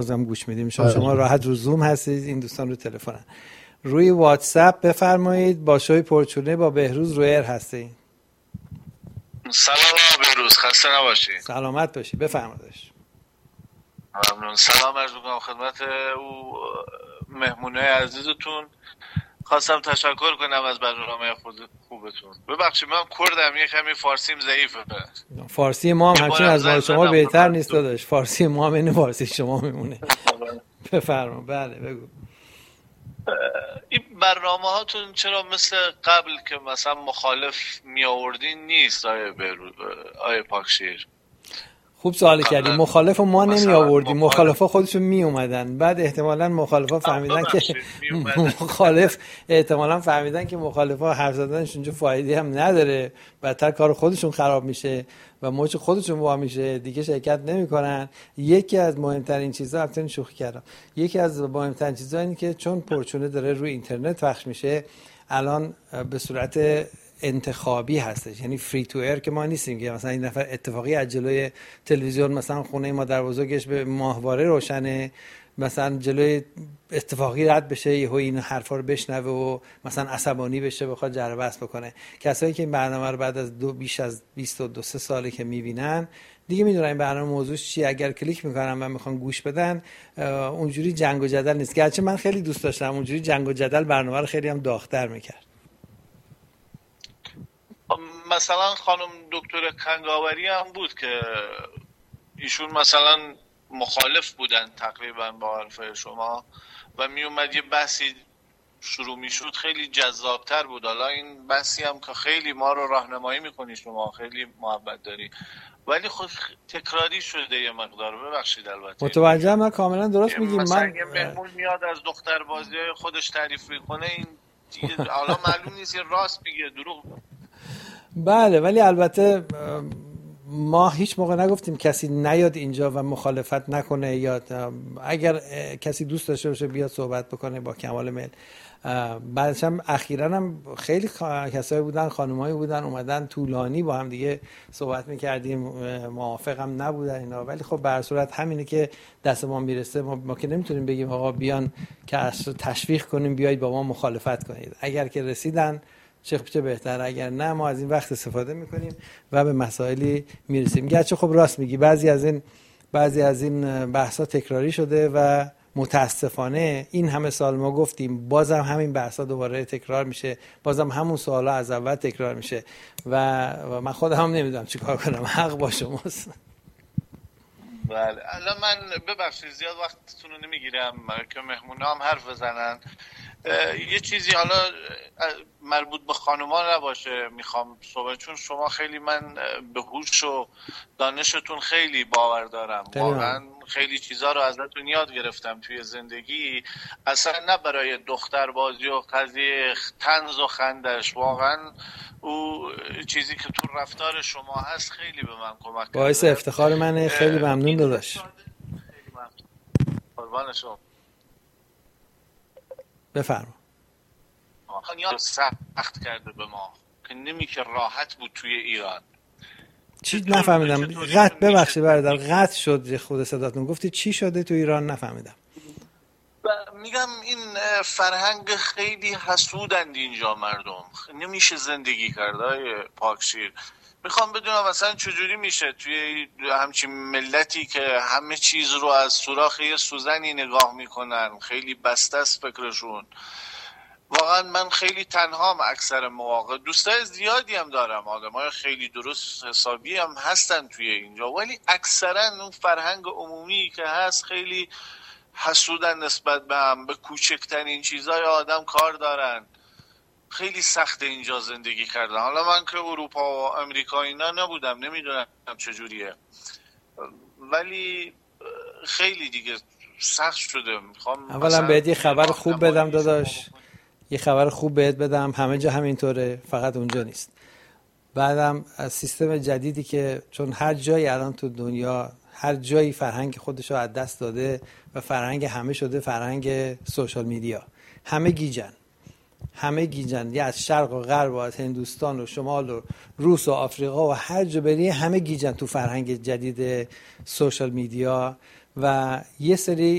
بازم گوش میدیم. شما راحت رو زوم هستید، این دوستان رو تلفنن. روی واتساپ بفرمایید. با شوی پرچونه با بهروز رویر هستید. سلام بهروز، خسته نباشی. سلامت باشی، بفرمایید. ممنون. سلام عرض می‌کنم خدمت او مهمونه عزیزتون. خواستم تشکر کنم از برنامه خوبتون. ببخشید من کردم، یه کمی فارسیم ضعیفه. فارسی ما هم همچین از ما شما بهتر نیست داداش. فارسی ما هم این فارسی شما میمونه. بفرما. بله بگو. این برنامه هاتون چرا مثل قبل که مثلا مخالف می آوردین نیست آیه پاکشیر؟ خوب سوال کردی. مخالف ما نمی آوردیم، مخالفا خودشون می اومدن. بعد احتمالاً مخالفا فهمیدن که مخالفا حرف زدنش اونجا فایده هم نداره، بدتر کار خودشون خراب میشه و موج خودشون وا میشه، دیگه شرکت نمیکنن. یکی از مهمترین چیزا، البته شوخی کردم، یکی از مهمترین چیزا اینه که چون پرچونه داره روی اینترنت پخش میشه، الان به صورت انتخابی هستش، یعنی فری تو ایر که ما نیستیم که مثلا این نفر اتفاقی از جلوی تلویزیون مثلا خونه مادر بزرگش به ماهواره روشنه، مثلا جلوی اتفاقی رد بشه، یهو این حرفا رو بشنوه و مثلا عصبانی بشه بخواد جر و بحث بکنه. کسایی که این برنامه رو بعد از بیش از 22 ساله که میبینن دیگه میدونن این برنامه موضوعش چیه. اگر کلیک میکنن و میخوان گوش بدن، اونجوری جنگ و جدل نیست. گرچه من خیلی دوست داشتم اونجوری جنگ و جدل برنامه رو خیلی هم داغ‌تر میکرد. مثلا خانم دکتر کنگاوری هم بود که ایشون مثلا مخالف بودن تقریبا با حرف شما و می اومد یه بحثی شروع میشد، خیلی جذابتر بود. حالا این بحثی هم که خیلی ما رو راهنمایی میکنی شما، خیلی محبت داری، ولی خود تکراری شده یه مقدار. ببخشید البته متوجهم، من کاملا درست میگیم. من یه مهمون میاد از دختر بازی‌های خودش تعریف میکنه، این دیگه حالا معلوم نیست یه راست میگه دروغ. بله، ولی البته ما هیچ موقع نگفتیم کسی نیاد اینجا و مخالفت نکنه، یا اگر کسی دوست داشته باشه بیاد صحبت بکنه با کمال میل. بعدش هم اخیراً هم خیلی کسایی بودن، خانمایی بودن اومدن طولانی با هم دیگه صحبت میکردیم، موافقم نبودن اینا، ولی خب به هر صورت همینه که دست ما میرسه. ما که نمیتونیم بگیم آقا بیان که تشویق کنیم بیایید با ما مخالفت کنید. اگر که رسیدن چه بهتر، اگر نه ما از این وقت استفاده میکنیم و به مسائلی میرسیم. گرچه خب راست میگی بعضی از این بحثا تکراری شده و متاسفانه این همه سال ما گفتیم، بازم همین بحثا دوباره تکرار میشه، بازم همون سوالا از اول تکرار میشه و من خودم هم نمیدونم چیکار کنم. حق با شماست. بله الان من ببخشید زیاد وقتتون رو نمیگیرم که مهمونام حرف بزنن. یه چیزی حالا مربوط به خانومان نباشه میخوام صحبت، چون شما خیلی، من به هوش و دانشتون خیلی باور دارم، واقعا خیلی چیزا رو ازتون یاد گرفتم توی زندگی، اصلا نه برای دختر بازی و قضیه طنز و خندش، واقعا او چیزی که تو رفتار شما هست خیلی به من کمک کرده. باعث افتخار منه. خیلی ممنون داداش. خیلی ممنون. قربان شما. بفرما. خانیان سخت کرده به ما که نمیشه راحت بود توی ایران. چی نفهمیدم؟ قطع ببخشید برادر، قطع شد خود صداتون. گفتی چی شده تو ایران؟ نفهمیدم. میگم این فرهنگ خیلی حسودند اینجا مردم، نمیشه زندگی کرد های پاکشیر. میخوام بدونم مثلا چجوری میشه توی همچین ملتی که همه چیز رو از سوراخ یه سوزنی نگاه میکنن، خیلی بسته است فکرشون. واقعا من خیلی تنهام اکثر مواقع، دوستای زیادی هم دارم، آدمای خیلی درست حسابی هم هستن توی اینجا، ولی اکثرا اون فرهنگ عمومی که هست خیلی حسودن نسبت به هم، به کوچکترین چیزای آدم کار دارن. خیلی سخت اینجا زندگی کردن. حالا من که اروپا و امریکا اینا نبودم، نمیدونم چجوریه، ولی خیلی دیگه سخت شده. میخوام اولا بهت یه خبر خوب بدم داداش، یه خبر خوب بهت بدم، همه جا همینطوره، فقط اونجا نیست. بعدم از سیستم جدیدی که چون هر جایی الان تو دنیا، هر جایی فرهنگ خودش رو از دست داده و فرهنگ همه شده فرهنگ سوشال میدیا. همه گیجن، یه از شرق و غرب و از هندوستان و شمال و روس و آفریقا و هر جا بری همه گیجن تو فرهنگ جدید سوشال میدیا و یه سری